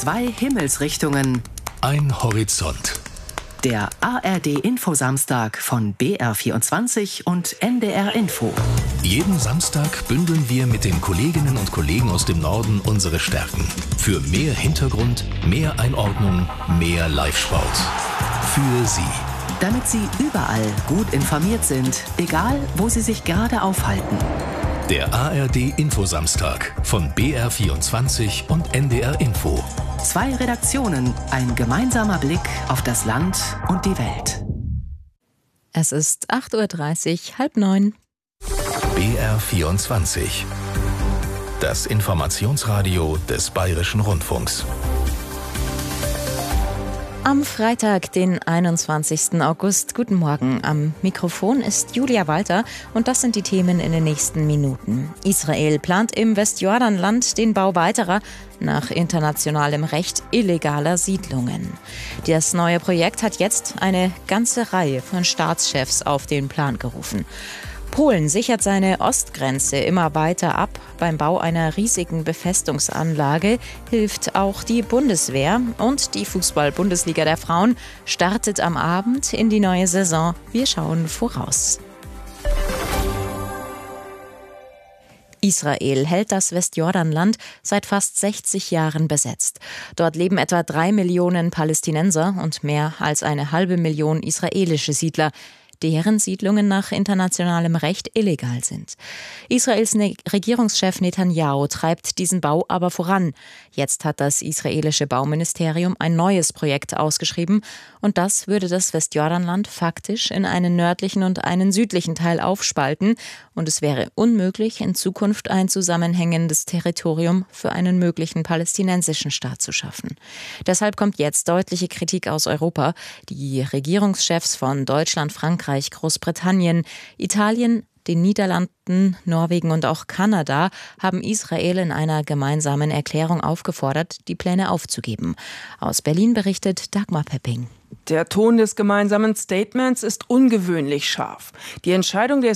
Zwei Himmelsrichtungen. Ein Horizont. Der ARD-Info-Samstag von BR24 und NDR Info. Jeden Samstag bündeln wir mit den Kolleginnen und Kollegen aus dem Norden unsere Stärken. Für mehr Hintergrund, mehr Einordnung, mehr Live-Sport. Für Sie. Damit Sie überall gut informiert sind, egal wo Sie sich gerade aufhalten. Der ARD-Info-Samstag von BR24 und NDR Info. Zwei Redaktionen, ein gemeinsamer Blick auf das Land und die Welt. Es ist 8.30 Uhr, 8:30. BR24. Das Informationsradio des Bayerischen Rundfunks. Am Freitag, den 21. August. Guten Morgen. Am Mikrofon ist Julia Walter und das sind die Themen in den nächsten Minuten. Israel plant im Westjordanland den Bau weiterer, nach internationalem Recht illegaler Siedlungen. Das neue Projekt hat jetzt eine ganze Reihe von Staatschefs auf den Plan gerufen. Polen sichert seine Ostgrenze immer weiter ab. Beim Bau einer riesigen Befestungsanlage hilft auch die Bundeswehr. Und die Fußball-Bundesliga der Frauen startet am Abend in die neue Saison. Wir schauen voraus. Israel hält das Westjordanland seit fast 60 Jahren besetzt. Dort leben etwa 3 Millionen Palästinenser und mehr als 500.000 israelische Siedler, deren Siedlungen nach internationalem Recht illegal sind. Israels Regierungschef Netanyahu treibt diesen Bau aber voran. Jetzt hat das israelische Bauministerium ein neues Projekt ausgeschrieben und das würde das Westjordanland faktisch in einen nördlichen und einen südlichen Teil aufspalten und es wäre unmöglich, in Zukunft ein zusammenhängendes Territorium für einen möglichen palästinensischen Staat zu schaffen. Deshalb kommt jetzt deutliche Kritik aus Europa. Die Regierungschefs von Deutschland, Frankreich, Großbritannien, Italien, den Niederlanden, Norwegen und auch Kanada haben Israel in einer gemeinsamen Erklärung aufgefordert, die Pläne aufzugeben. Aus Berlin berichtet Dagmar Pepping. Der Ton des gemeinsamen Statements ist ungewöhnlich scharf. Die Entscheidung der